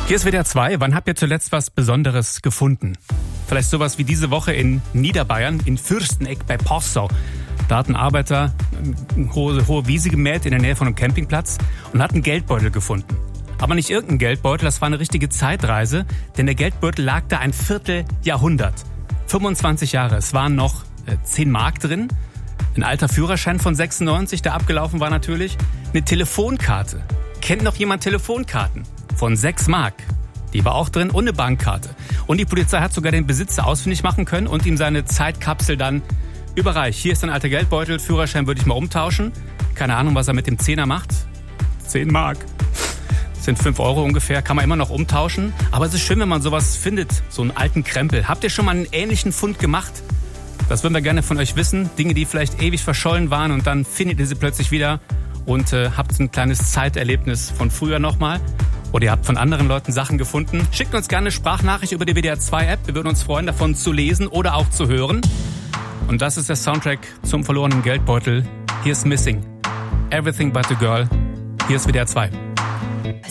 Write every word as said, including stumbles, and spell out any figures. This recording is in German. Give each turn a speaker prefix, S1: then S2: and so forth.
S1: Hier ist W D R zwei. Wann habt ihr zuletzt was Besonderes gefunden? Vielleicht sowas wie diese Woche in Niederbayern, in Fürsteneck bei Passau. Da hat ein Arbeiter eine hohe, hohe Wiese gemäht in der Nähe von einem Campingplatz und hat einen Geldbeutel gefunden. Aber nicht irgendein Geldbeutel, das war eine richtige Zeitreise, denn der Geldbeutel lag da ein Vierteljahrhundert. fünfundzwanzig Jahre, es waren noch äh, zehn Mark drin, ein alter Führerschein von sechsundneunzig, der abgelaufen war natürlich, eine Telefonkarte. Kennt noch jemand Telefonkarten? Von sechs Mark. Die war auch drin und eine Bankkarte. Und die Polizei hat sogar den Besitzer ausfindig machen können und ihm seine Zeitkapsel dann überreicht. Hier ist ein alter Geldbeutel, Führerschein würde ich mal umtauschen. Keine Ahnung, was er mit dem Zehner macht. zehn Mark. Das sind fünf Euro ungefähr, kann man immer noch umtauschen. Aber es ist schön, wenn man sowas findet, so einen alten Krempel. Habt ihr schon mal einen ähnlichen Fund gemacht? Das würden wir gerne von euch wissen. Dinge, die vielleicht ewig verschollen waren und dann findet ihr sie plötzlich wieder und äh, habt ein kleines Zeiterlebnis von früher nochmal. Oder ihr habt von anderen Leuten Sachen gefunden. Schickt uns gerne eine Sprachnachricht über die W D R zwei App. Wir würden uns freuen, davon zu lesen oder auch zu hören. Und das ist der Soundtrack zum verlorenen Geldbeutel. Hier ist Missing. Everything but a Girl. Hier ist W D R zwei.